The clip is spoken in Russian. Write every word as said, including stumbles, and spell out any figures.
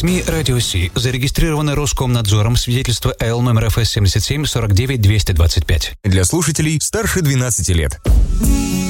СМИ «Радио Си». Зарегистрировано Роскомнадзором. Свидетельство Л номер эф эс семьдесят семь сорок девять двести двадцать пять. Для слушателей старше двенадцати лет.